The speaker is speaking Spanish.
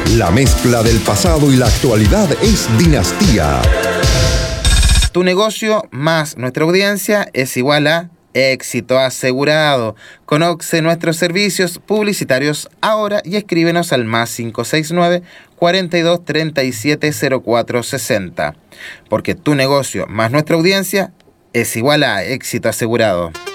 La mezcla del pasado y la actualidad es Dinastía. Tu negocio más nuestra audiencia es igual a éxito asegurado. Conoce nuestros servicios publicitarios ahora y escríbenos al +569 42 37 04 60. Porque tu negocio más nuestra audiencia es igual a éxito asegurado.